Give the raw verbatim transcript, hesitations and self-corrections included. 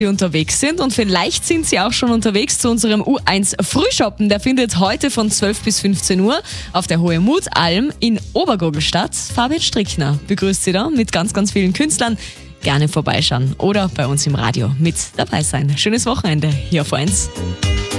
die unterwegs sind und vielleicht sind Sie auch schon unterwegs zu unserem U eins Frühshoppen. Der findet heute von zwölf bis fünfzehn Uhr auf der Hohe Mutalm in Obergurgl statt. Fabian Strickner begrüßt Sie da mit ganz, ganz vielen Künstlern. Gerne vorbeischauen oder bei uns im Radio mit dabei sein. Schönes Wochenende hier auf eins.